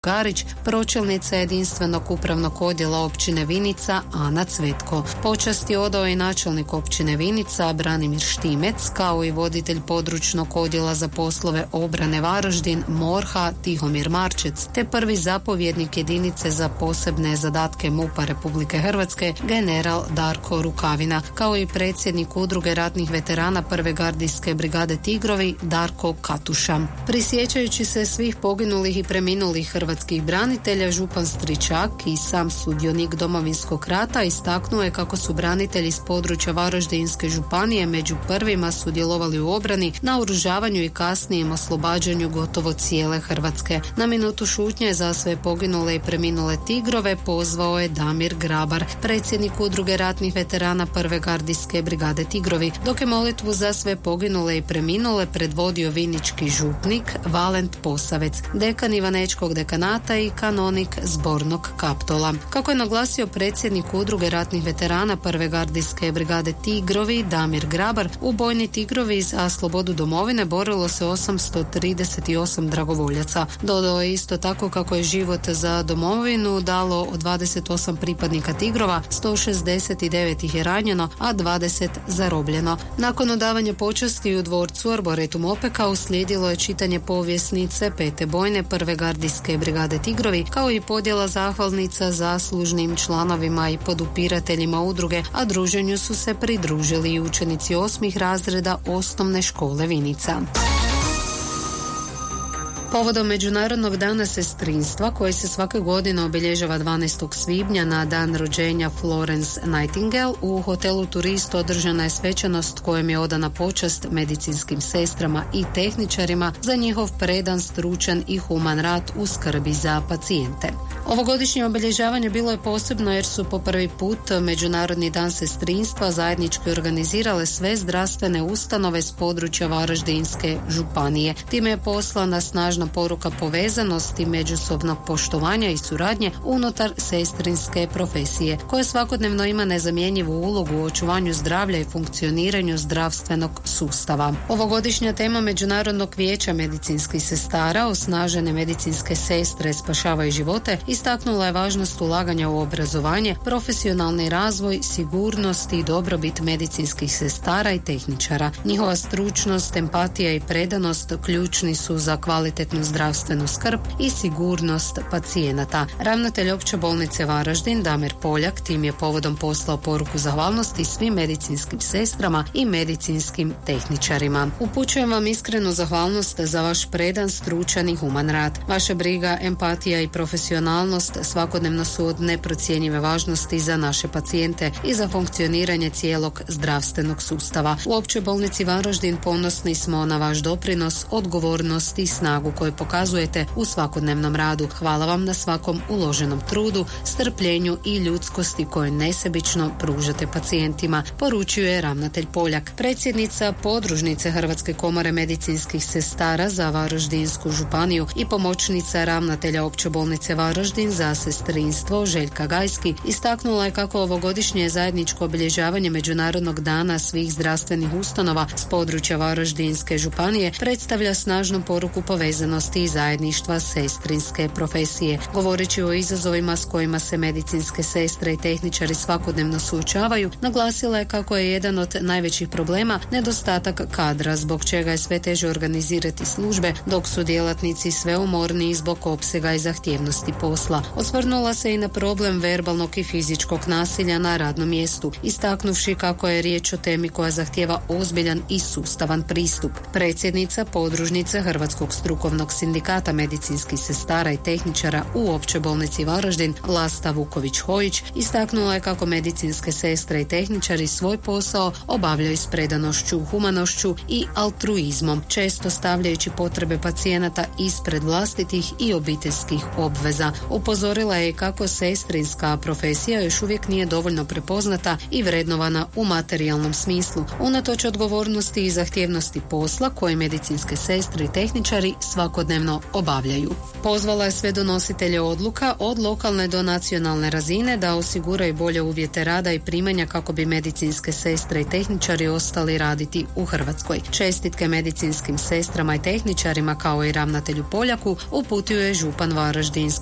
Garić, pročelnica jedinstvenog upravnog odjela općine Vinica Ana Cvetko. Počast je odao i načelnik općine Vinica Branimir Štimec, kao i voditelj područnog odjela za poslove obrane Varaždin MORH-a Tihomir Marčec, te prvi zapovjednik jedinice za posebne zadatke MUP-a Republike Hrvatske general Darko Rukavina, kao i predsjednik udruge ratnih veterana prve gardijske brigade Tigrovi Darko Katuša. Prisjećajući se svih poginulih i preminulih hrvatskih branitelja, župan Stričak i sam sudionik Domovinskog rata istaknuo je kako su branitelji s područja Varaždinske županije među prvima sudjelovali u obrani, naoružavanju i kasnijem oslobađanju gotovo cijele Hrvatske. Na minutu šutnje za sve poginule i preminule Tigrove pozvao je Damir Grabar, predsjednik udruge ratnih veterana prve gardijske brigade Tigrovi, dok je molitvu za sve poginule i preminule predvodio vinički župnik Valent Posavec, dekan Ivanečkog dekanata i kanonik zbornog Kaptola. Kako je naglasio predsjednik udruge ratnih veterana prve gardijske brigade Tigrovi Damir Grabar, u bojni Tigrovi za slobodu domovine borilo se 838 dragovoljaca. Dodao je isto tako kako je život za domovinu dalo od 28 pripadnika Tigrova, 169 ih je ranjeno, a 20 zarobljeno. Nakon odavanja počasti u dvorcu Arboretum Opeka uslijedilo je čitanje povijesnice pete bojne prve gardijske brigade Tigrovi, kao i podjela zahvalnica zaslužnim članovima i podupirateljima udruge, a druženju su se pridružili i učenici 8. razreda osnovne škole Vinica. Povodom Međunarodnog dana sestrinstva, koji se svake godine obilježava 12. svibnja na dan rođenja Florence Nightingale, u hotelu Turist održana je svečanost kojom je odana počast medicinskim sestrama i tehničarima za njihov predan, stručan i human rad u skrbi za pacijente. Ovogodišnje obilježavanje bilo je posebno jer su po prvi put Međunarodni dan sestrinstva zajednički organizirale sve zdravstvene ustanove s područja Varaždinske županije. Time je poslana snažna poruka povezanosti, međusobnog poštovanja i suradnje unutar sestrinske profesije, koja svakodnevno ima nezamjenjivu ulogu u očuvanju zdravlja i funkcioniranju zdravstvenog sustava. Ovogodišnja tema Međunarodnog vijeća medicinskih sestara, osnažene medicinske sestre spašavaju živote, istaknula je važnost ulaganja u obrazovanje, profesionalni razvoj, sigurnost i dobrobit medicinskih sestara i tehničara. Njihova stručnost, empatija i predanost ključni su za kvalitetnu zdravstvenu skrb i sigurnost pacijenata. Ravnatelj opće bolnice Varaždin Damir Poljak tim je povodom poslao poruku zahvalnosti svim medicinskim sestrama i medicinskim tehničarima. Upućujem vam iskrenu zahvalnost za vaš predan, stručan i human rad. Vaša briga, empatija i profesionalnost svakodnevno su od neprocjenjive važnosti za naše pacijente i za funkcioniranje cijelog zdravstvenog sustava. U općoj bolnici Varaždin ponosni smo na vaš doprinos, odgovornost i snagu koju pokazujete u svakodnevnom radu. Hvala vam na svakom uloženom trudu, strpljenju i ljudskosti koje nesebično pružate pacijentima, poručuje ravnatelj Poljak. Predsjednica podružnice Hrvatske komore medicinskih sestara za Varaždinsku županiju i pomoćnica ravnatelja opće bolnice Varaždin za sestrinstvo Željka Gajski istaknula je kako ovogodišnje zajedničko obilježavanje Međunarodnog dana svih zdravstvenih ustanova s područja Varaždinske županije predstavlja snažnu poruku povezanosti i zajedništva sestrinske profesije. Govoreći o izazovima s kojima se medicinske sestre i tehničari svakodnevno suočavaju, naglasila je kako je jedan od najvećih problema nedostatak kadra, zbog čega je sve teže organizirati službe, dok su djelatnici sve umorniji zbog opsega i zahtjevnosti posla. Osvrnula se i na problem verbalnog i fizičkog nasilja na radnom mjestu, istaknuvši kako je riječ o temi koja zahtijeva ozbiljan i sustavan pristup. Predsjednica podružnice Hrvatskog strukovnog sindikata medicinskih sestara i tehničara u općoj bolnici Varaždin Lasta Vuković-Hojić istaknula je kako medicinske sestre i tehničari svoj posao obavljaju s predanošću, humanošću i altruizmom, često stavljajući potrebe pacijenata ispred vlastitih i obiteljskih obveza. Upozorila je kako sestrinska profesija još uvijek nije dovoljno prepoznata i vrednovana u materijalnom smislu, unatoč odgovornosti i zahtjevnosti posla koje medicinske sestre i tehničari svakodnevno obavljaju. Pozvala je sve donositelje odluka od lokalne do nacionalne razine da osiguraju bolje uvjete rada i primanja kako bi medicinske sestre i tehničari ostali raditi u Hrvatskoj. Čestitke medicinskim sestrama i tehničarima kao i ravnatelju Poljaku uputio je župan Varaždinski